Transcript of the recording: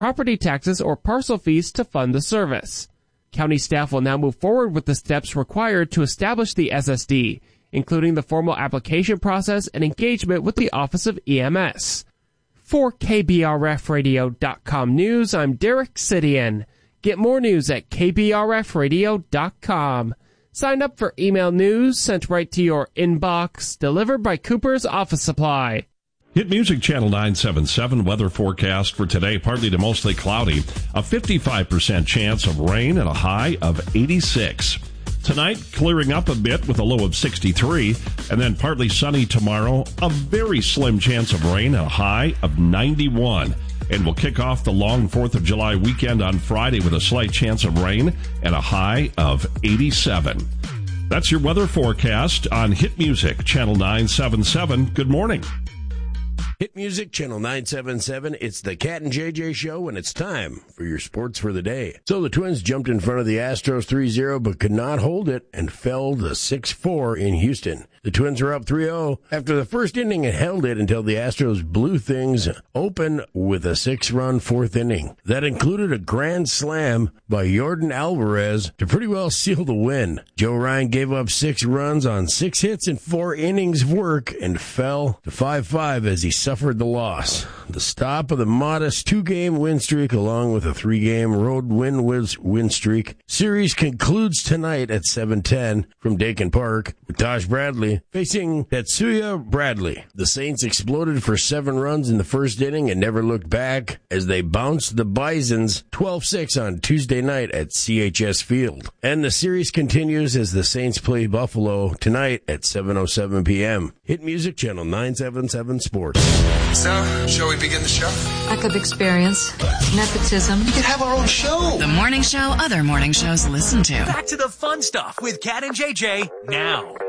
property taxes, or parcel fees to fund the service. County staff will now move forward with the steps required to establish the SSD, including the formal application process and engagement with the Office of EMS. For KBRFradio.com News, I'm Derek Sidian. Get more news at KBRFradio.com. Sign up for email news sent right to your inbox, delivered by Cooper's Office Supply. Hit Music Channel 977 weather forecast for today, partly to mostly cloudy. A 55% chance of rain and a high of 86. Tonight, clearing up a bit with a low of 63, and then partly sunny tomorrow. A very slim chance of rain and a high of 91. And we'll kick off the long 4th of July weekend on Friday with a slight chance of rain and a high of 87. That's your weather forecast on Hit Music Channel 977. Good morning. Hit Music Channel 977. It's the Cat and JJ Show, and it's time for your sports for the day. So the Twins jumped in front of the Astros 3-0, but could not hold it and fell to 6-4 in Houston. The Twins were up 3-0 after the first inning and held it until the Astros blew things open with a 6-run fourth inning. That included a grand slam by Yordan Alvarez to pretty well seal the win. Joe Ryan gave up 6 runs on 6 hits in 4 innings of work and fell to 5-5 as he suffered the loss. The stop of the modest 2-game win streak along with a 3-game road win streak. Series concludes tonight at 7:10 from Dakin Park with Taj Bradley facing Tetsuya Bradley. The Saints exploded for 7 runs in the first inning and never looked back as they bounced the Bisons 12-6 on Tuesday night at CHS Field. And the series continues as the Saints play Buffalo tonight at 7:07 p.m. Hit Music Channel 977 Sports. So, shall we begin the show? Lack of experience, nepotism. We could have our own show. The morning show other morning shows listen to. Back to the fun stuff with Cat and JJ now.